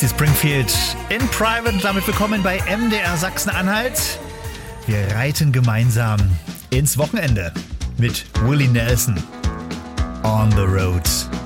Dusty Springfield in Private und damit willkommen bei MDR Sachsen-Anhalt. Wir reiten gemeinsam ins Wochenende mit Willie Nelson on the road.